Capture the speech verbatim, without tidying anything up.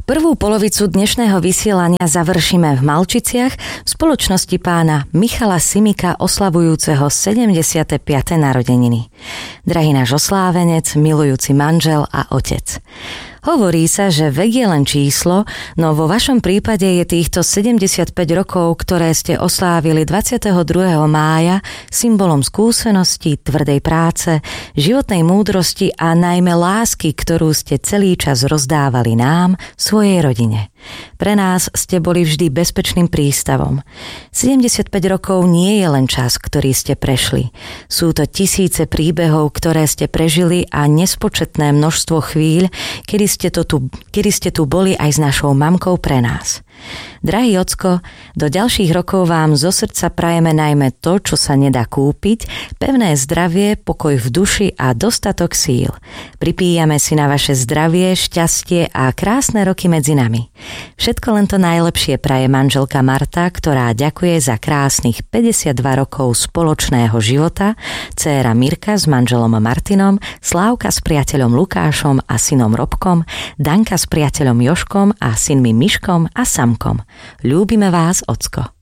Prvú polovicu dnešného vysielania završíme v Malčiciach v spoločnosti pána Michala Simika oslavujúceho sedemdesiate piate narodeniny. Drahý náš oslávenec, milujúci manžel a otec. Hovorí sa, že vek je len číslo, no vo vašom prípade je týchto sedemdesiatpäť rokov, ktoré ste oslávili dvadsiateho druhého mája, symbolom skúsenosti, tvrdej práce, životnej múdrosti a najmä lásky, ktorú ste celý čas rozdávali nám, svojej rodine. Pre nás ste boli vždy bezpečným prístavom. sedemdesiatpäť rokov nie je len čas, ktorý ste prešli. Sú to tisíce príbehov, ktoré ste prežili a nespočetné množstvo chvíľ, kedy ste, to tu, kedy ste tu boli aj s našou mamkou pre nás. Drahý ocko, do ďalších rokov vám zo srdca prajeme najmä to, čo sa nedá kúpiť, pevné zdravie, pokoj v duši a dostatok síl. Pripíjame si na vaše zdravie, šťastie a krásne roky medzi nami. Všetko len to najlepšie praje manželka Marta, ktorá ďakuje za krásnych päťdesiatdva rokov spoločného života, dcéra Mirka s manželom Martinom, Slávka s priateľom Lukášom a synom Robkom, Danka s priateľom Jožkom a synmi Miškom a Samkom. Ľúbime vás, ocko.